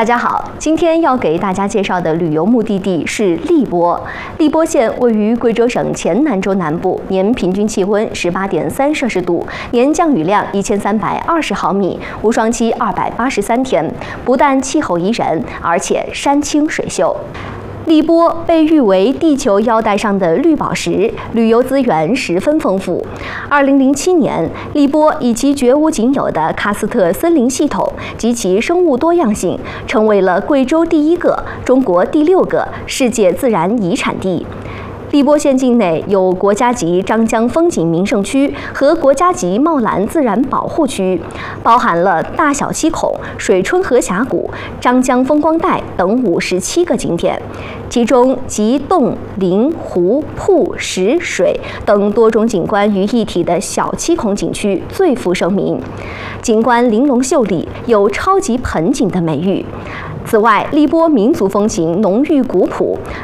大家好，今天要给大家介绍的旅游目的地是荔波。荔波县位于贵州省黔南州南部，年平均气温18.3摄氏度，年降雨量1320毫米，无霜期283天。不但气候宜人，而且山清水秀。 荔波被誉为地球腰带上的绿宝石，旅游资源十分丰富。2007年，荔波以其绝无仅有的喀斯特森林系统及其生物多样性，成为了贵州第1个、中国第6个世界自然遗产地。 荔波县境内有国家级张江风景名胜区和国家级茂兰自然保护区，包含了大小七孔、水春河峡谷、张江风光带等57个景点，其中集洞、林、湖、瀑、石、水等多种景观于一体的小七孔景区最负盛名，景观玲珑秀丽，有超级盆景的美誉。 此外，荔波民族风情浓郁古朴，